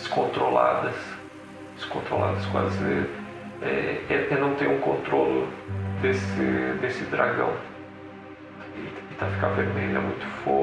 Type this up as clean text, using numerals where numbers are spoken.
descontroladas quase, não ter um controle desse dragão. E tá ficar vermelha, muito fogo.